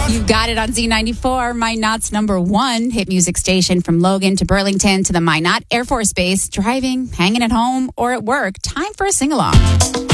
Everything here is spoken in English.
You got it on Z94, Minot's number one hit music station. From Logan to Burlington to the Minot Air Force Base. Driving, hanging at home, or at work. Time for a sing-along.